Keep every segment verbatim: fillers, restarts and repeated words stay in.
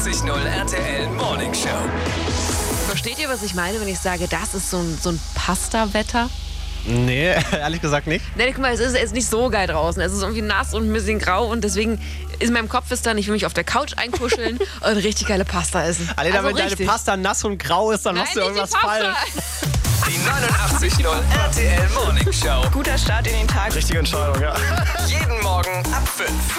neunundachtzig Komma null R T L Morning Show. Versteht ihr, was ich meine, wenn ich sage, das ist so ein, so ein Pasta-Wetter? Nee, ehrlich gesagt nicht. Nee, guck mal, es ist, es ist nicht so geil draußen. Es ist irgendwie nass und ein bisschen grau und deswegen in meinem Kopf ist dann, ich will mich auf der Couch einkuscheln und richtig geile Pasta essen. Alter, Also wenn deine richtig. Pasta nass und grau ist, dann Nein, machst du nicht irgendwas die Pasta. falsch. Die neunundachtzig Komma null R T L Morning Show. Guter Start in den Tag. Richtige Entscheidung, ja. Jeden Morgen ab fünf.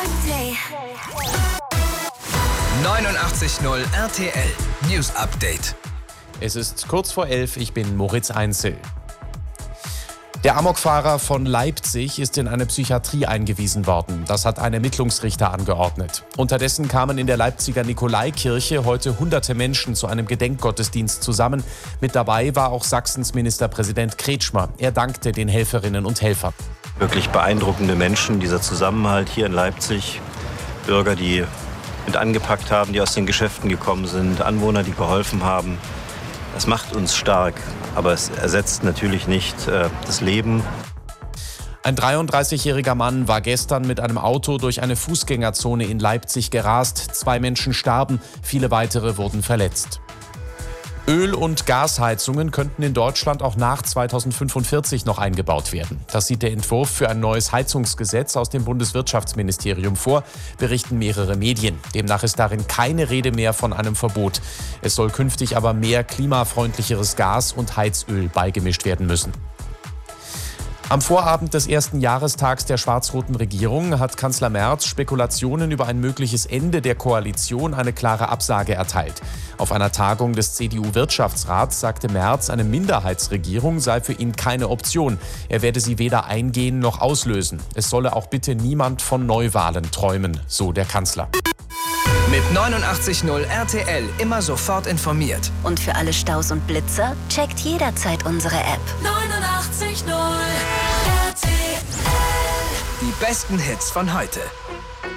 neunundachtzig Komma null R T L News Update. Es ist kurz vor elf, ich bin Moritz Einzel. Der Amokfahrer von Leipzig ist in eine Psychiatrie eingewiesen worden. Das hat ein Ermittlungsrichter angeordnet. Unterdessen kamen in der Leipziger Nikolaikirche heute hunderte Menschen zu einem Gedenkgottesdienst zusammen. Mit dabei war auch Sachsens Ministerpräsident Kretschmer. Er dankte den Helferinnen und Helfern. Wirklich beeindruckende Menschen, dieser Zusammenhalt hier in Leipzig. Bürger, die mit angepackt haben, die aus den Geschäften gekommen sind, Anwohner, die geholfen haben. Das macht uns stark, aber es ersetzt natürlich nicht äh, das Leben. Ein dreiunddreißigjähriger Mann war gestern mit einem Auto durch eine Fußgängerzone in Leipzig gerast. Zwei Menschen starben, viele weitere wurden verletzt. Öl- und Gasheizungen könnten in Deutschland auch nach zweitausendfünfundvierzig noch eingebaut werden. Das sieht der Entwurf für ein neues Heizungsgesetz aus dem Bundeswirtschaftsministerium vor, berichten mehrere Medien. Demnach ist darin keine Rede mehr von einem Verbot. Es soll künftig aber mehr klimafreundlicheres Gas und Heizöl beigemischt werden müssen. Am Vorabend des ersten Jahrestags der schwarz-roten Regierung hat Kanzler Merz Spekulationen über ein mögliches Ende der Koalition eine klare Absage erteilt. Auf einer Tagung des C D U-Wirtschaftsrats sagte Merz, eine Minderheitsregierung sei für ihn keine Option. Er werde sie weder eingehen noch auslösen. Es solle auch bitte niemand von Neuwahlen träumen, so der Kanzler. Mit neunundachtzig Komma null R T L immer sofort informiert. Und für alle Staus und Blitzer checkt jederzeit unsere App. neunundachtzig Komma null R T L. Die besten Hits von heute.